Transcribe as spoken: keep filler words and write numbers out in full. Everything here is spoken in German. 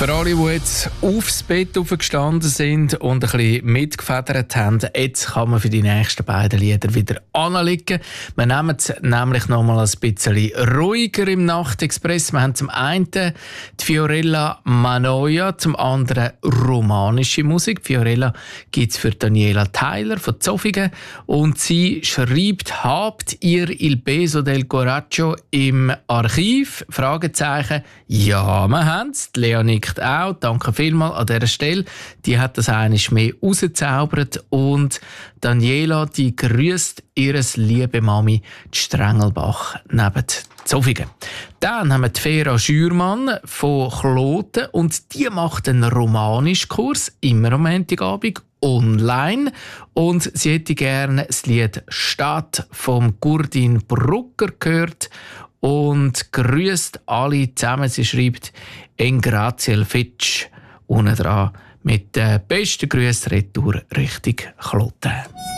Für alle, die jetzt aufs Bett aufgestanden sind und ein bisschen mitgefedert haben, jetzt kann man für die nächsten beiden Lieder wieder anlegen. Wir nehmen es nämlich noch mal ein bisschen ruhiger im Nachtexpress. Wir haben zum einen die Fiorella Manoia, zum anderen romanische Musik. Die Fiorella gibt es für Daniela Tyler von Zofingen und sie schreibt: «Habt ihr Il Peso del Coraggio im Archiv?» Fragezeichen. Ja, wir haben es. Lea nickt auch. Danke vielmals an dieser Stelle. Die hat das einiges mehr rausgezaubert. Und Daniela, die grüßt ihres liebe Mami, die Strengelbach, neben Zofingen. Dann haben wir die Vera Schürmann von Kloten und die macht einen Romanischkurs, immer am Montagabend, online. Und sie hätte gerne das Lied «Stadt» vom Gurdin Brucker gehört und grüßt alle zusammen. Sie schreibt «Engraziel Fitsch» unten dran mit den besten Grüßen retour Richtung Kloten.